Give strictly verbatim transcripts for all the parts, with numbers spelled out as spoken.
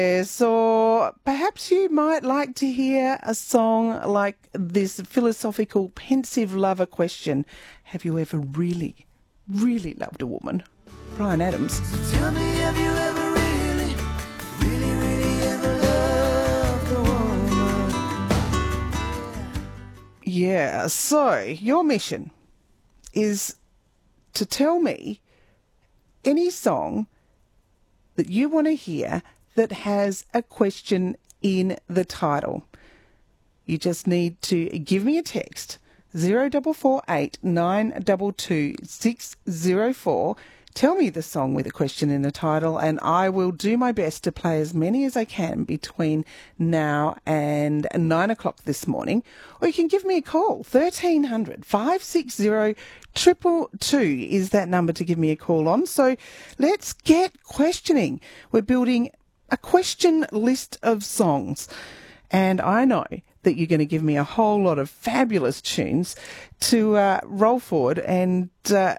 Yes, or perhaps you might like to hear a song like this philosophical, pensive lover question. Have you ever really, really loved a woman? Bryan Adams. Tell me, have you ever really, really, really ever loved a woman? Yeah, so your mission is to tell me any song that you want to hear that has a question in the title. You just need to give me a text, zero four four eight nine two two six zero four. Tell me the song with a question in the title, and I will do my best to play as many as I can between now and nine o'clock this morning. Or you can give me a call, thirteen hundred, five six zero, two two two is that number to give me a call on. So let's get questioning. We're building a question list of songs, and I know that you're going to give me a whole lot of fabulous tunes to uh, roll forward and uh,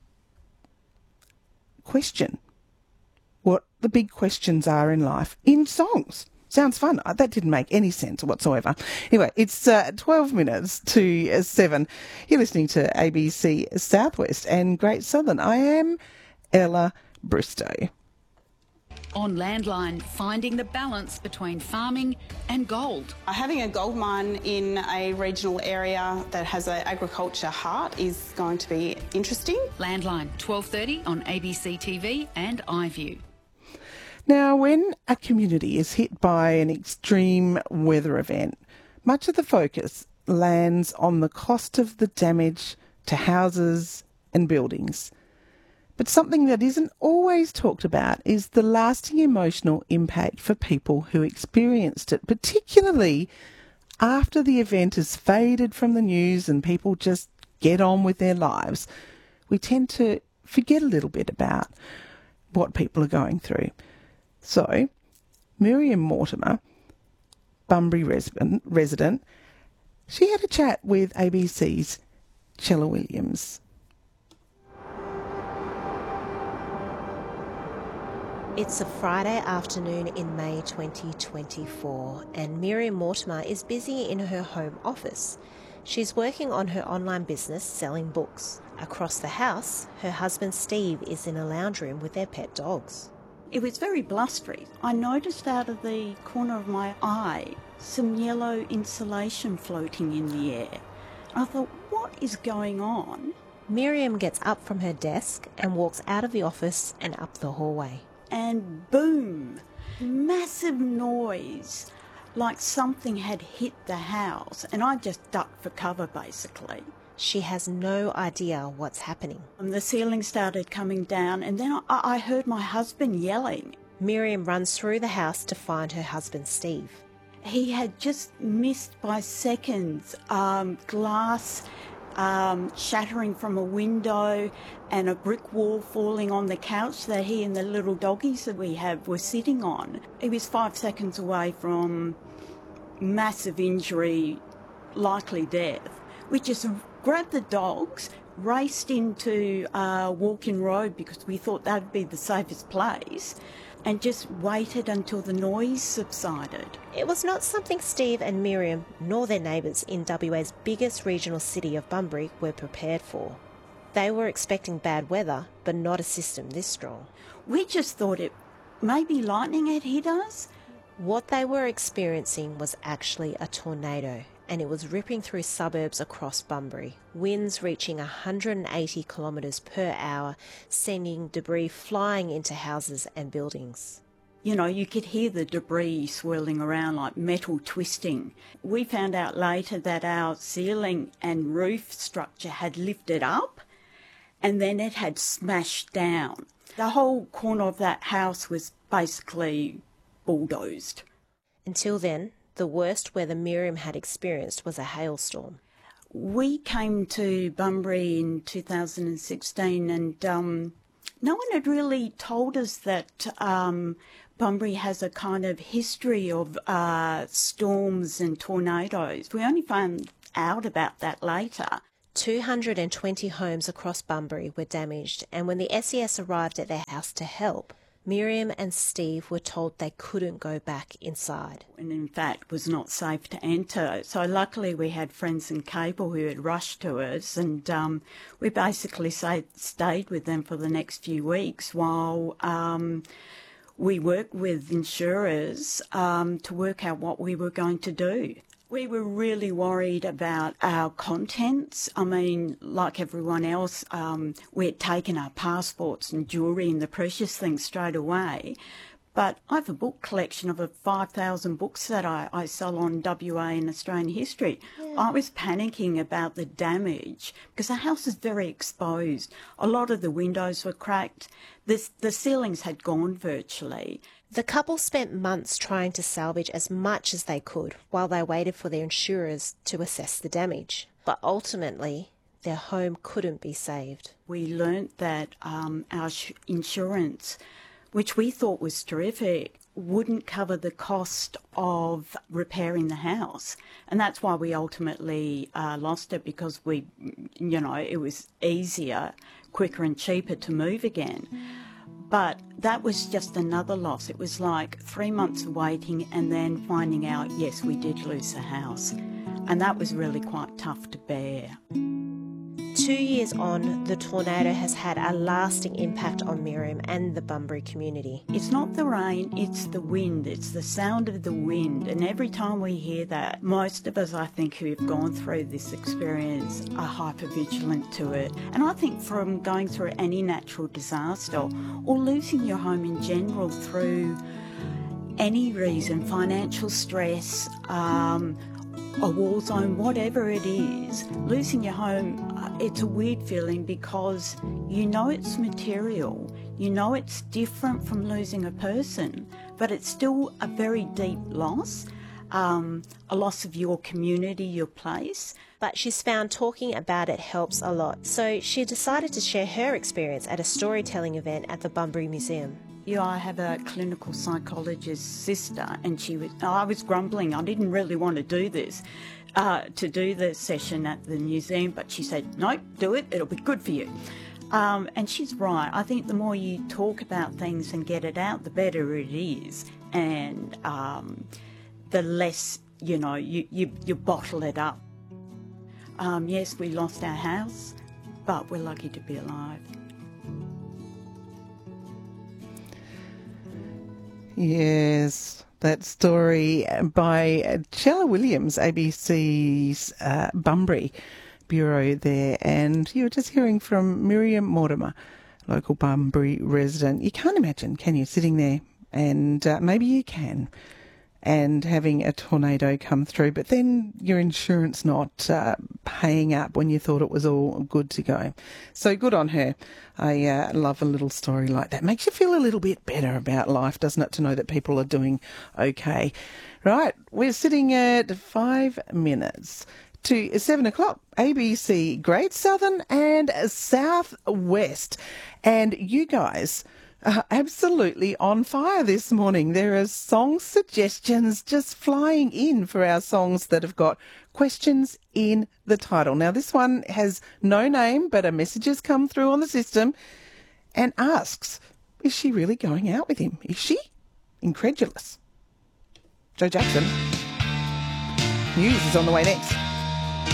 question what the big questions are in life in songs. Sounds fun. That didn't make any sense whatsoever. Anyway, it's uh, twelve minutes to uh, seven. You're listening to A B C Southwest and Great Southern. I am Ella Bristow. On Landline, finding the balance between farming and gold. Having a gold mine in a regional area that has an agriculture heart is going to be interesting. Landline, twelve thirty on A B C T V and iView. Now, when a community is hit by an extreme weather event, much of the focus lands on the cost of the damage to houses and buildings. But something that isn't always talked about is the lasting emotional impact for people who experienced it, particularly after the event has faded from the news and people just get on with their lives. We tend to forget a little bit about what people are going through. So, Miriam Mortimer, Bunbury resident, resident, she had a chat with A B C's Chella Williams. It's a Friday afternoon in May twenty twenty-four and Miriam Mortimer is busy in her home office. She's working on her online business selling books. Across the house, her husband Steve is in a lounge room with their pet dogs. It was very blustery. I noticed out of the corner of my eye some yellow insulation floating in the air. I thought, what is going on? Miriam gets up from her desk and walks out of the office and up the hallway. And boom, massive noise, like something had hit the house, and I just ducked for cover basically. She has no idea what's happening. And the ceiling started coming down, and then I, I heard my husband yelling. Miriam runs through the house to find her husband Steve. He had just missed by seconds um, glass Um, shattering from a window and a brick wall falling on the couch that he and the little doggies that we have were sitting on. He was five seconds away from massive injury, likely death. We just grabbed the dogs, raced into uh, Walking Road because we thought that would be the safest place, and just waited until the noise subsided. It was not something Steve and Miriam, nor their neighbours in W A's biggest regional city of Bunbury, were prepared for. They were expecting bad weather, but not a system this strong. We just thought it maybe lightning had hit us. What they were experiencing was actually a tornado, and it was ripping through suburbs across Bunbury, winds reaching one hundred eighty kilometres per hour, sending debris flying into houses and buildings. You know, you could hear the debris swirling around like metal twisting. We found out later that our ceiling and roof structure had lifted up and then it had smashed down. The whole corner of that house was basically bulldozed. Until then, the worst weather Miriam had experienced was a hailstorm. We came to Bunbury in two thousand sixteen and um, no one had really told us that um, Bunbury has a kind of history of uh, storms and tornadoes. We only found out about that later. two hundred twenty homes across Bunbury were damaged, and when the S E S arrived at their house to help, Miriam and Steve were told they couldn't go back inside. And in fact was not safe to enter. So luckily we had friends in Cable who had rushed to us, and um, we basically say, stayed with them for the next few weeks while um, we worked with insurers um, to work out what we were going to do. We were really worried about our contents. I mean, like everyone else, um, we had taken our passports and jewellery and the precious things straight away. But I have a book collection of five thousand books that I, I sell on W A and Australian history. Yeah. I was panicking about the damage because the house is very exposed. A lot of the windows were cracked. This, the ceilings had gone virtually. The couple spent months trying to salvage as much as they could while they waited for their insurers to assess the damage. But ultimately, their home couldn't be saved. We learnt that um, our sh- insurance, which we thought was terrific, wouldn't cover the cost of repairing the house. And that's why we ultimately uh, lost it, because we, you know, it was easier, quicker and cheaper to move again. But that was just another loss. It was like three months of waiting and then finding out, yes, we did lose the house. And that was really quite tough to bear. Two years on, the tornado has had a lasting impact on Miriam and the Bunbury community. It's not the rain, it's the wind. It's the sound of the wind. And every time we hear that, most of us, I think, who have gone through this experience are hypervigilant to it. And I think from going through any natural disaster or losing your home in general through any reason, financial stress, um, a war zone, whatever it is, losing your home, uh, it's a weird feeling because you know it's material, you know it's different from losing a person, but it's still a very deep loss, um, a loss of your community, your place. But she's found talking about it helps a lot, so she decided to share her experience at a storytelling event at the Bunbury Museum. Yeah, I have a clinical psychologist's sister, and she was. I was grumbling. I didn't really want to do this, uh, to do the session at the museum, but she said, "No, do it. It'll be good for you." Um, and she's right. I think the more you talk about things and get it out, the better it is, and um, the less you know you you, you bottle it up. Um, yes, we lost our house, but we're lucky to be alive. Yes, that story by Chella Williams, A B C's uh, Bunbury Bureau there. And you were just hearing from Miriam Mortimer, local Bunbury resident. You can't imagine, can you, sitting there, and uh, maybe you can, and having a tornado come through, but then your insurance not uh, paying up when you thought it was all good to go. So good on her. I uh, love a little story like that. Makes you feel a little bit better about life, doesn't it, to know that people are doing okay. Right, we're sitting at five minutes to seven o'clock. A B C Great Southern and South West. And you guys Uh, absolutely on fire this morning. There are song suggestions just flying in for our songs that have got questions in the title. Now, this one has no name, but a message has come through on the system and asks, is she really going out with him? Is she? Incredulous. Joe Jackson. News is on the way next.